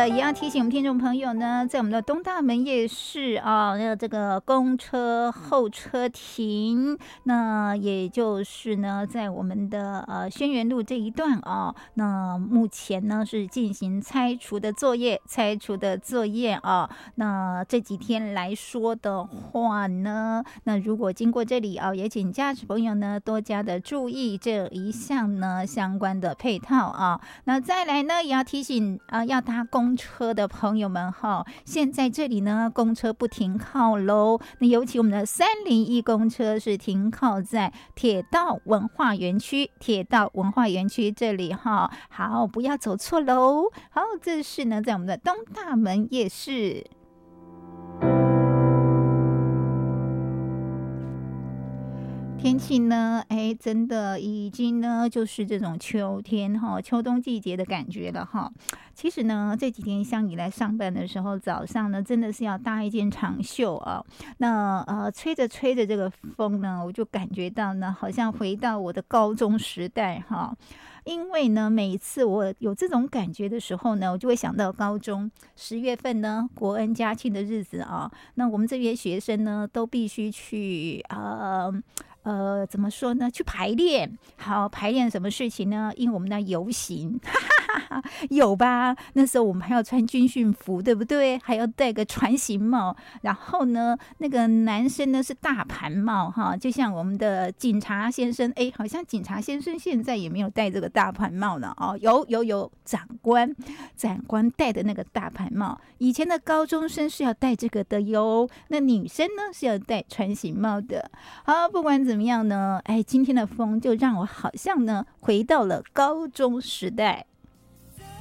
的，也要提醒我们听众朋友呢，在我们的东大门夜市啊，这个公车候车亭，那也就是呢，在我们的轩辕路这一段啊，那目前呢是进行拆除的作业啊。那这几天来说的话呢，那如果经过这里啊，也请驾驶朋友呢多加的注意这一项呢相关的配套啊。那再来呢，也要提醒要搭公车的朋友们哈，现在这里呢公车不停靠喽。那尤其我们的301公车是停靠在铁道文化园区这里哈。好，不要走错喽。好，这是呢在我们的东大门夜市。天气呢，真的已经呢，就是这种秋天哈、秋冬季节的感觉了哈。其实呢，这几天像你来上班的时候，早上呢，真的是要搭一件长袖啊。那吹着这个风呢，我就感觉到呢，好像回到我的高中时代哈。因为呢，每次我有这种感觉的时候呢，我就会想到高中10月份呢，国恩嘉庆的日子啊。那我们这边学生呢，都必须去怎么说呢？去排练。好，排练什么事情呢？因为我们那游行，有吧？那时候我们还要穿军训服，对不对？还要戴个船形帽。然后呢，那个男生呢是大盘帽哈，就像我们的警察先生，好像警察先生现在也没有戴这个大盘帽呢哦。有长官戴的那个大盘帽。以前的高中生是要戴这个的哟，那女生呢是要戴船形帽的。好，不管怎么样呢，今天的风就让我好像呢回到了高中时代。